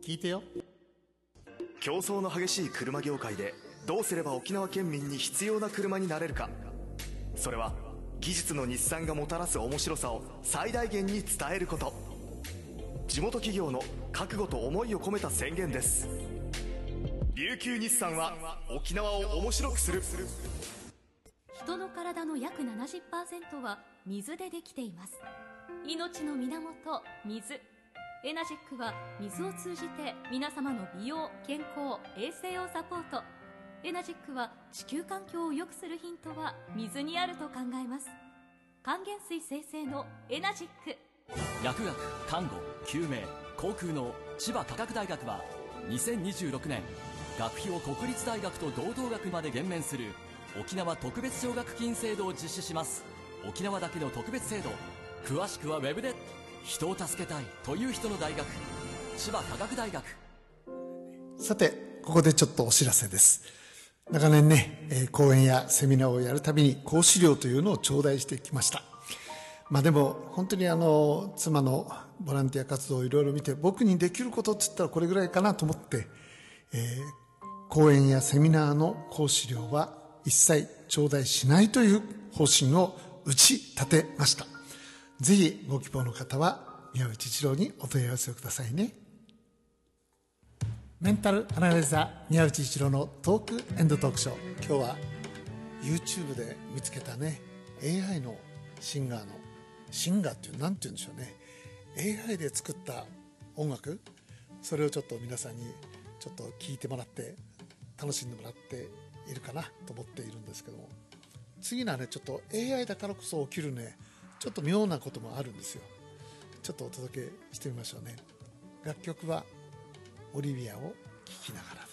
聞いてよ。 競争の激しい車業界でどうすれば沖縄県民に必要な車になれるか。それは技術の日産がもたらす面白さを最大限に伝えること。地元企業の覚悟と思いを込めた宣言です。琉球日産は沖縄を面白くする。 人の体の約 70% は水でできています。命の源、水。エナジックは水を通じて皆様の美容、健康、衛生をサポート。エナジックは地球環境を良くするヒントは水にあると考えます。還元水生成のエナジック。 薬学、看護、救命、航空の千葉科学大学は2026年学費を国立大学と同等額まで減免する沖縄特別奨学金制度を実施します。沖縄だけの特別制度、詳しくはウェブで。人を助けたいという人の大学、千葉科学大学。 さて、ここでちょっとお知らせです。長年ね、講演やセミナーをやるたびに講師料というのを頂戴してきました。でも本当に妻のボランティア活動をいろいろ見て、僕にできることって言ったらこれぐらいかなと思って、講演やセミナーの講師料は一切頂戴しないという方針を打ち立てました。ぜひご希望の方は宮内一郎にお問い合わせをくださいね。メンタルアナライザー宮内一郎のトーク&トークショー。今日は YouTube で見つけたね、 AI のシンガーっていう、なんて言うんでしょうね、 AI で作った音楽、それをちょっと皆さんにちょっと聞いてもらって楽しんでもらっているかなと思っているんですけども、次のはね、ちょっと AI だからこそ起きるね、ちょっと妙なこともあるんですよ。ちょっとお届けしてみましょうね。楽曲はオリビアを聴きながら。